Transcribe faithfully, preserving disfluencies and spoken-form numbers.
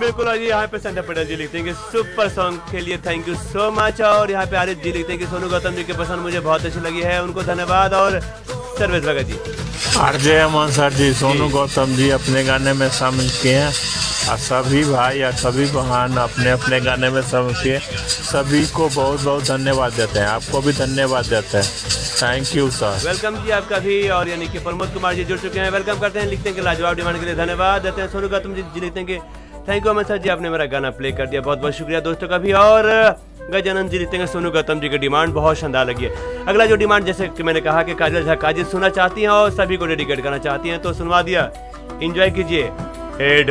बिल्कुल। और यहाँ पे संध्या पटेल जी लिखते हैं कि सुपर सॉन्ग के लिए थैंक यू सो मच। और यहाँ पे आरिफ जी लिखते हैं कि सोनू गौतम जी की पसंद मुझे बहुत अच्छी लगी है, उनको धन्यवाद। और सर्वेश भगत जी, आरजे अमन सर जी, सोनू गौतम जी अपने गाने में शामिल किए हैं और सभी भाई या सभी बहन अपने अपने गाने में शामिल किए, सभी को बहुत बहुत धन्यवाद देते हैं। आपको भी धन्यवाद देते हैं, थैंक यू सर। वेलकम जी आपका भी। और यानी कि प्रमोद कुमार जी जुड़ चुके हैं, वेलकम करते हैं। लिखते हैं कि लाजवाब डिमांड के लिए धन्यवाद देते हैं। सोनू गौतम जी जी लिखते हैं कि थैंक यू अमन सर जी, आपने मेरा गाना प्ले कर दिया, बहुत बहुत शुक्रिया दोस्तों का भी। और गजानंद जी लिखते हैं सोनू गौतम जी की डिमांड बहुत शानदार लगी है। अगला जो डिमांड, जैसे कि मैंने कहा कि काजल झा काजिल सुनना चाहती हैं और सभी को डेडिकेट करना चाहती हैं, तो सुनवा दिया, एंजॉय कीजिए।